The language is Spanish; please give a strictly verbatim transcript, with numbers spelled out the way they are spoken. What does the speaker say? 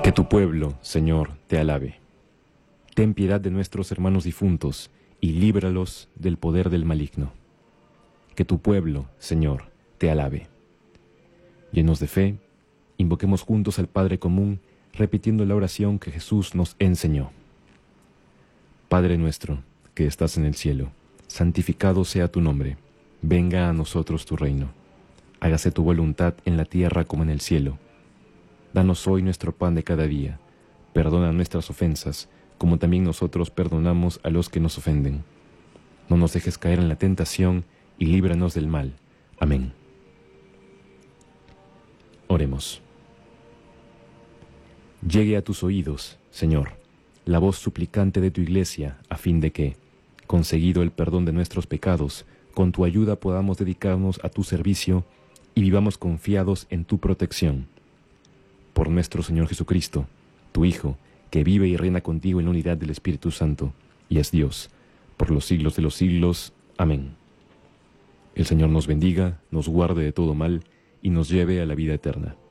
Que tu pueblo, Señor, te alabe. Ten piedad de nuestros hermanos difuntos y líbralos del poder del maligno. Que tu pueblo, Señor, te alabe. Llenos de fe, invoquemos juntos al Padre común, repitiendo la oración que Jesús nos enseñó. Padre nuestro, que estás en el cielo, santificado sea tu nombre. Venga a nosotros tu reino. Hágase tu voluntad en la tierra como en el cielo. Danos hoy nuestro pan de cada día. Perdona nuestras ofensas, como también nosotros perdonamos a los que nos ofenden. No nos dejes caer en la tentación y líbranos del mal. Amén. Oremos. Llegue a tus oídos, Señor, la voz suplicante de tu Iglesia, a fin de que, conseguido el perdón de nuestros pecados, con tu ayuda podamos dedicarnos a tu servicio y vivamos confiados en tu protección. Por nuestro Señor Jesucristo, tu Hijo, que vive y reina contigo en la unidad del Espíritu Santo, y es Dios, por los siglos de los siglos. Amén. El Señor nos bendiga, nos guarde de todo mal, y nos lleve a la vida eterna.